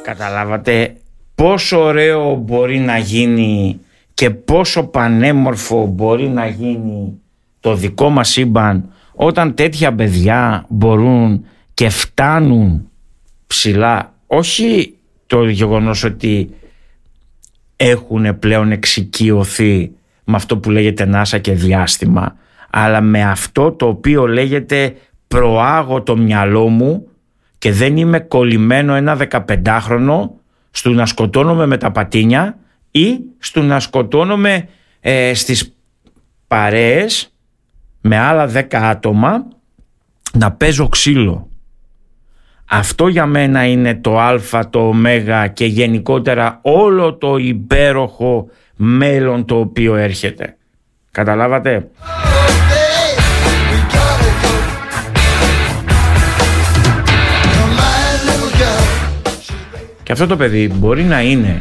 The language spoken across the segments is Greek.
Καταλάβατε πόσο ωραίο μπορεί να γίνει και πόσο πανέμορφο μπορεί να γίνει το δικό μας σύμπαν όταν τέτοια παιδιά μπορούν και φτάνουν ψηλά. Όχι το γεγονός ότι έχουν πλέον εξοικειωθεί με αυτό που λέγεται NASA και διάστημα, αλλά με αυτό το οποίο λέγεται προάγω το μυαλό μου και δεν είμαι κολλημένο ένα 15χρονο στο να σκοτώνομαι με τα πατίνια ή στο να σκοτώνομαι στις παρέες με άλλα 10 άτομα να παίζω ξύλο. Αυτό για μένα είναι το α, το ω και γενικότερα όλο το υπέροχο μέλλον το οποίο έρχεται. Καταλάβατε? Και αυτό το παιδί μπορεί να είναι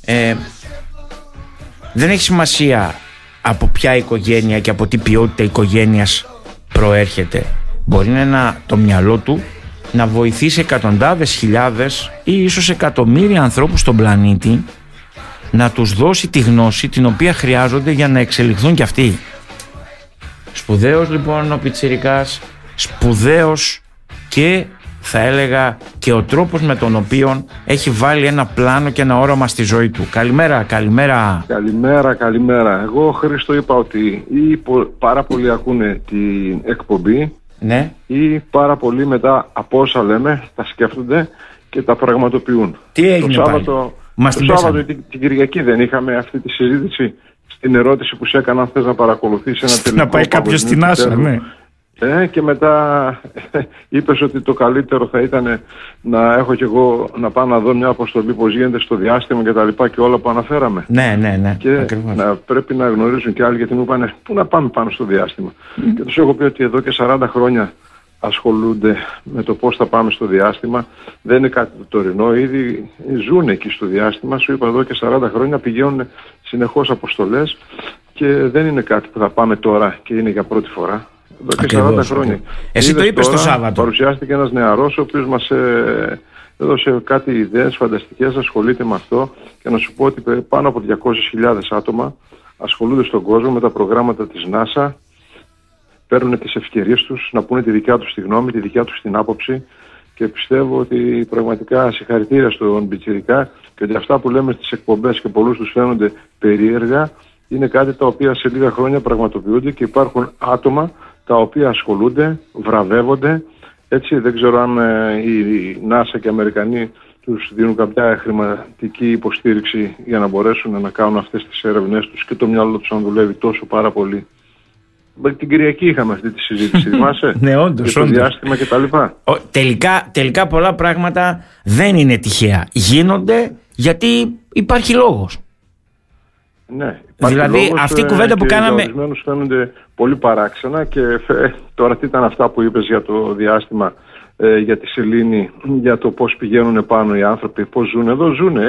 δεν έχει σημασία από ποια οικογένεια και από τι ποιότητα οικογένειας προέρχεται. Μπορεί το μυαλό του να βοηθήσει εκατοντάδες χιλιάδες ή ίσως εκατομμύρια ανθρώπους στον πλανήτη, να τους δώσει τη γνώση την οποία χρειάζονται για να εξελιχθούν κι αυτοί. Σπουδαίος λοιπόν ο πιτσιρικάς, σπουδαίος και θα έλεγα και ο τρόπος με τον οποίο έχει βάλει ένα πλάνο και ένα όραμα στη ζωή του. Καλημέρα. Καλημέρα. Εγώ, Χρήστο, είπα ότι ή πάρα πολλοί ακούνε την εκπομπή, ναι, ή πάρα πολλοί μετά από όσα λέμε τα σκέφτονται και τα πραγματοποιούν. Τι έγινε το Σάββατο, την Κυριακή δεν είχαμε αυτή τη συζήτηση στην ερώτηση που σε έκανα, αν θες να παρακολουθείς ένα τελικό. Να πάει κάποιος στην NASA, ναι. Και μετά είπες ότι το καλύτερο θα ήταν να έχω κι εγώ να πάω να δω μια αποστολή πως γίνεται στο διάστημα και τα λοιπά και όλα που αναφέραμε. Ναι, και πρέπει να γνωρίζουν και άλλοι, γιατί μου είπανε πού να πάμε πάνω στο διάστημα. Και τους έχω πει ότι εδώ και 40 χρόνια ασχολούνται με το πώς θα πάμε στο διάστημα. Δεν είναι κάτι το τωρινό, ήδη ζουν εκεί στο διάστημα. Σου είπα, εδώ και 40 χρόνια πηγαίνουν συνεχώς αποστολές και δεν είναι κάτι που θα πάμε τώρα και είναι για πρώτη φορά. Εδώ και 40 χρόνια. Εσύ το είπες το Σάββατο. Παρουσιάστηκε ένας νεαρός ο οποίος μας έδωσε κάτι ιδέες φανταστικές, ασχολείται με αυτό, και να σου πω ότι πάνω από 200.000 άτομα ασχολούνται στον κόσμο με τα προγράμματα της NASA, παίρνουν τις ευκαιρίες τους να πούνε τη δικιά τους τη γνώμη, τη δικιά τους την άποψη, και πιστεύω ότι πραγματικά συγχαρητήρια στον πιτσιρικά, και ότι αυτά που λέμε στις εκπομπές και πολλούς τους φαίνονται περίεργα είναι κάτι τα οποία σε λίγα χρόνια πραγματοποιούνται και υπάρχουν άτομα τα οποία ασχολούνται, βραβεύονται. Έτσι, δεν ξέρω αν η NASA και οι Αμερικανοί τους δίνουν κάποια χρηματική υποστήριξη για να μπορέσουν να κάνουν αυτές τις έρευνές τους και το μυαλό τους αν δουλεύει τόσο πάρα πολύ. Την Κυριακή είχαμε αυτή τη συζήτηση, θυμάσαι? Ναι, όντως. Για το διάστημα και τα λοιπά. Τελικά πολλά πράγματα δεν είναι τυχαία. Γίνονται γιατί υπάρχει λόγος. Ναι, δηλαδή λόγος, αυτή η κουβέντα που κάναμε. Ορισμένους φαίνονται πολύ παράξενα και τώρα τι ήταν αυτά που είπες για το διάστημα, για τη σελήνη, για το πώς πηγαίνουν πάνω οι άνθρωποι, πώς ζουν. Εδώ ζουν.